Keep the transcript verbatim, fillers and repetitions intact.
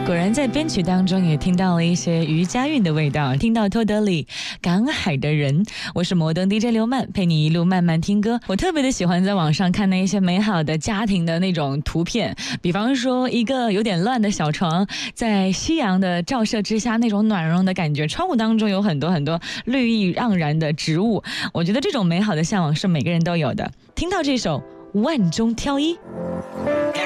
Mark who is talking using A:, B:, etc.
A: 果然在编曲当中也听到了一些余佳韵的味道，听到托德里港海的人。我是摩登 D J 刘曼，陪你一路慢慢听歌。我特别的喜欢在网上看那一些美好的家庭的那种图片，比方说一个有点乱的小床，在夕阳的照射之下，那种暖融的感觉，窗户当中有很多很多绿意盎然的植物，我觉得这种美好的向往是每个人都有的。听到这首万中挑一。